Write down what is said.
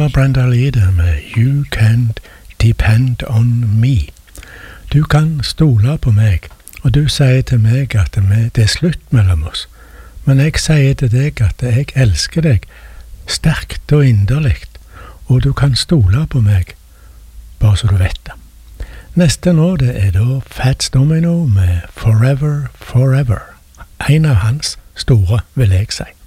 var Brenda Lee med You Can't Depend On Me. Du kan stole på meg, og du sier til meg at det er slutt mellom oss. Men jeg sier til deg at jeg elsker deg sterkt og inderligt, og du kan stole på meg, bare så du vet det. Neste nå, det er da Fats Domino med Forever, Forever. En av hans store, vil jeg si.